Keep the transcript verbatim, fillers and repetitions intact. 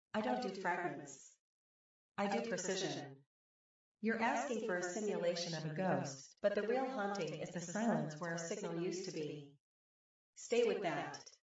I don't do fragments. I do precision. You're asking for a simulation of a ghost, but the real haunting is the silence where a signal used to be. Stay with that.